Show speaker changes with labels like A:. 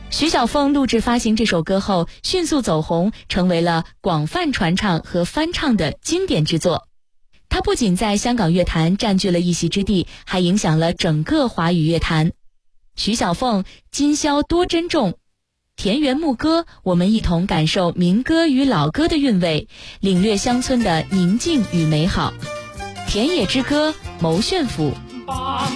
A: 徐小凤录制发行这首歌后，迅速走红，成为了广泛传唱和翻唱的经典之作。它不仅在香港乐坛占据了一席之地，还影响了整个华语乐坛。徐小凤，今宵多珍重。田园牧歌，我们一同感受民歌与老歌的韵味，领略乡村的宁静与美好。田野之歌，牟炫府。